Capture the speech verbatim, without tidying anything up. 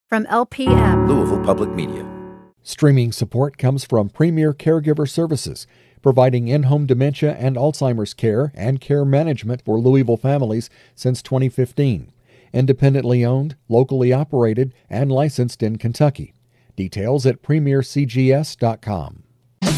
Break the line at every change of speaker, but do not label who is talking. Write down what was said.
From L P M,
Louisville Public Media.
Streaming support comes from Premier Caregiver Services, providing in-home dementia and Alzheimer's care and care management for Louisville families since twenty fifteen. Independently owned, locally operated, and licensed in Kentucky. Details at premier c g s dot com.